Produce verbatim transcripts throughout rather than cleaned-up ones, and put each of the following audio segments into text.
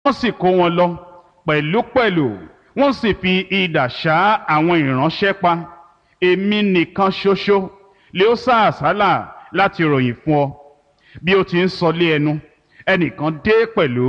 wọ́n sì kó wọn lọ pẹ̀lúpẹ̀lú, wọ́n sì fi idà ṣá àwọn ìránṣẹ́ pa. Èmi nìkan ṣoṣo lé ó sá àsálà láti ròyìn fún ọ. Bí ó ti ń sọ lé ẹnu, ẹnìkan dé pẹ̀lú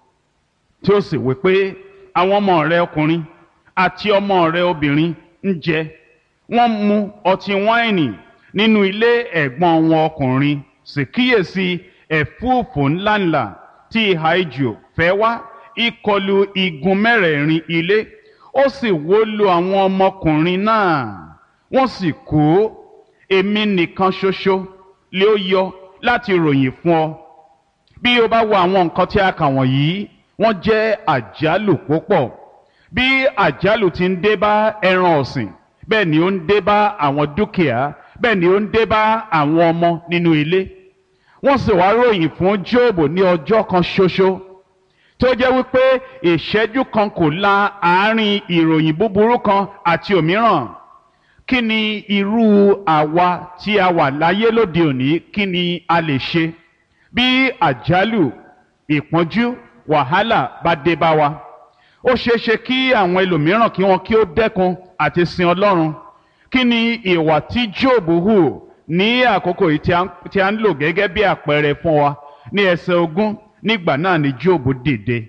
tí ó sì wí pé àwọn ọmọ rẹ ọkùnrin àti ọmọ rẹ obìnrin ń jẹ, wọ́n mu ọtí wáìnì nínú ilé ẹ̀gbọ́n wọn ọkùnrin. Sì kíyèsí, ẹ̀fúùfù ńláńlá tí ìhà ijù fẹ́ wá ìkọlù igun mẹ́rẹ̀ẹ̀rin ilé, ó sì wó lu àwọn ọmọkùnrin náà, wọ́n sì kú. Èmi nìkan ṣoṣo lé ó yọ láti ròyìn fún ọ. Bí o bá wo àwọn nǹkan tí a kà wọ̀nyí, wọ́n jẹ́ àjálù púpọ̀. Bí àjálù ti ń dé bá ẹran ọ̀sìn, bẹ́ẹ̀ ni ó ń dé bá àwọn dúkìá, bẹ́ẹ̀ ni ó ń dé bá àwọn ọmọ nínú ilé. Wọ́n sì wá ròyìn fún Jóòbù ní ọjọ́ kan ṣoṣo, tó jẹ́ wípé ìṣẹ́jú kan kò la àárín ìròyìn búburú kan àti òmíràn. Kí ni irú àwa tí a wà láyé lóde òní, kí ni a lè ṣe bí àjálù, ìpọ́njú, wàhálà bá dé bá wa? Ó ṣeéṣe kí àwọn ẹlòmíràn kí wọn kí ó dẹ́kun àti sin Ọlọ́run. Kí ni ìwà tí Jóòbù hù ní àkókò yìí tí a ń lò gẹ́gẹ́ bí àpẹẹrẹ fún wa? Ní ẹsẹ̀ ogún, nígbà náà ni Jóòbù dìde,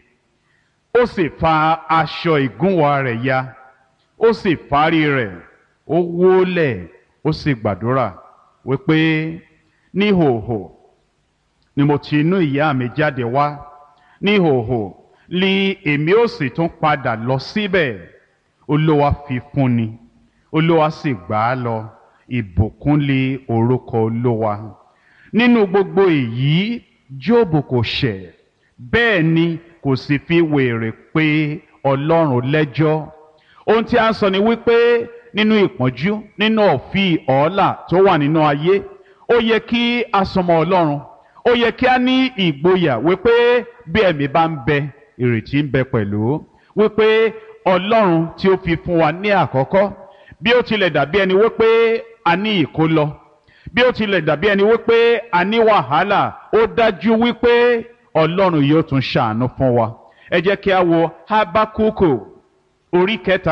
ó sì fa aṣọ ìgúnwà rẹ̀ ya, ó sì fárí rẹ̀, ó wólẹ̀, ó sì gbàdúrà wípé níhòhò ni mo ti inú ìyá mi jáde wá, níhòhò ni èmi ó sì tún padà lọ síbẹ̀. Olúwa fi fún ni, Olúwa sì gbà á lọ, ìbùkún lé orúkọ Olúwa. Nínú gbogbo èyí, Jóòbù kò ṣẹ̀, bẹ́ẹ̀ ni kò sì fi wèrè pé Ọlọ́run lẹ́jọ́. Ohun tí a ń sọ ni wípé nínú ìpọ́njú, nínú ọ̀fì ọ̀ọ́là tó wà nínú ayé, ó yẹ kí a súnmọ́ Ọlọ́run. Ó yẹ kí a ní ìgboyà wípé bí ẹ̀mí bá ń bẹ, ìrètí ń bẹ pẹ̀lú. Wípé Ọlọ́run tí ó fi fún wa ní àkọ́kọ́, bí ó tilẹ̀ dàbí ẹni wípé a ní ìkólọ, bí ó tilẹ̀ dàbí ẹni wípé a ní wàhálà, ó dájú wípé Ọlọ́run yóò tún ṣàánú fún wa. Ẹ jẹ́ kí a wo Hábákúkù orí kẹta.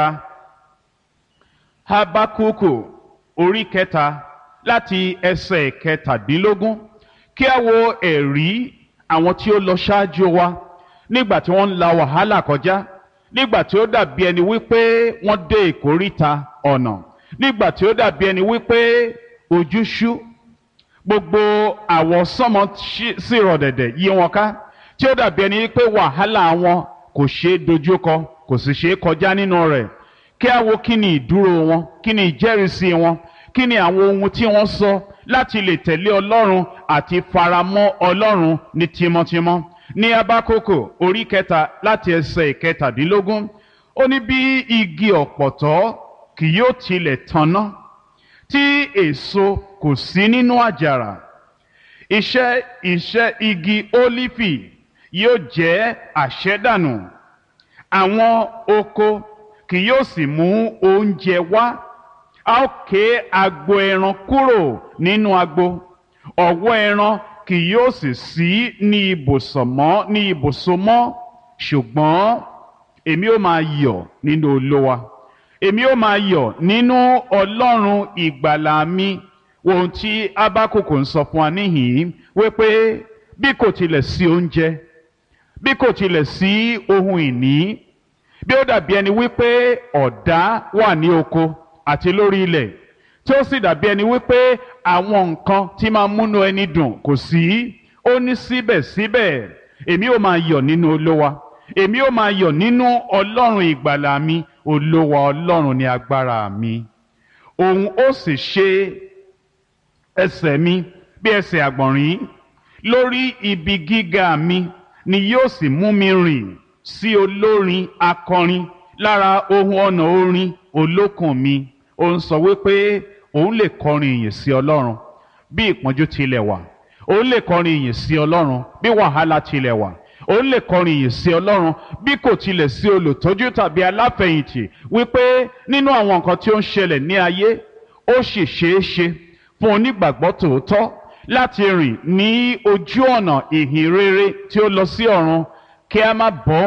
Hábákúkù orí kẹta láti ẹsẹ̀ kẹtàdínlógún. Kí a wo ẹ̀rí àwọn tí ó lọ ṣáájú wa nígbà tí wọ́n ń la wàhálà kọjá, nígbà tí ó dàbí ẹni wípé wọ́n dé ìkóríta ọ̀nà, nígbà tí ó dàbí ẹni wípé ojú ṣú, gbogbo àwọsánmọ̀ sì rọ̀ dẹ̀dẹ̀ yí wọn ká, tí ó dàbí ẹni wípé wàhálà wọn kò ṣeé dojúkọ, kò sì ṣeé kọjá nínú rẹ̀. Kí a wo kí ni ìdúró wọn, kí ni ìjẹ́rìísí wọn, kí ni àwọn ohun tí wọ́n sọ láti lè tẹ̀lé Ọlọ́run àti faramọ́ Ọlọ́run ní tímọ́tímọ́. Ní Hábákúkù orí kẹta láti ẹsẹ̀ ìkẹtàdínlógún, ó ní bí igi ọ̀pọ̀tọ́ kì yóò tilẹ̀ tanná, tí èso kò sí nínú àjàrà, iṣẹ́ iṣẹ́ igi ólífì yóò jẹ́ àṣẹ́dànù, àwọn oko kì yóò sì mú oúnjẹ wá. A ó ké agbo ẹran kúrò nínú agbo, ọ̀wọ́ ẹran kì yóò sì sí ní ibùsọ̀ mọ́ ní ibùsọ̀ mọ́. Ṣùgbọ́n èmi ó máa yọ̀ nínú Olúwa, èmi ó máa yọ̀ nínú Ọlọ́run ìgbàlà mi. Ohun tí Hábákúkù ń sọ fún wa níhìn-ín wípé bí kò tilẹ̀ sí oúnjẹ, bí kò tilẹ̀ sí ohun ìní, bí ó dàbí ẹni wípé ọ̀dá wà ní oko àti lórí ilẹ̀, tí ó sì dàbí ẹni wípé àwọn nǹkan tí máa múnú ẹni dùn kò sí, ó ní síbẹ̀síbẹ̀ èmi ó máa yọ̀ nínú Olúwa, èmi ó máa yọ̀ nínú Ọlọ́run ìgbàlà mi. Olúwa Ọlọ́run ni agbára mi, òun ó sì ṣe ẹsẹ̀ mi bí ẹsẹ̀ àgbọ̀nrín, lórí ibi gíga mi ni yóò sì mú mi rìn sí olórin akọrin lára ohun ọ̀nà orin olókùn mi. Ó ń sọ wípé òun lè kọrin ìyìn sí Ọlọ́run bí ìpọ́njú tilẹ̀ wà, òun lè kọrin ìyìn sí Ọlọ́run bí wàhálà tilẹ̀ wà, òun lè kọrin ìyìn sí Ọlọ́run bí kò tilẹ̀ sí olùtọ́jú tàbí aláfẹ̀yìntì. Wípé nínú àwọn nǹkan tí ó ń ṣẹlẹ̀ ní ayé, ó sì ṣeé ṣe fún onígbàgbọ́ tòótọ́ láti rìn ní ojú ọ̀nà ìhìn rere tí ó lọ sí ọ̀run, kí a má bọ́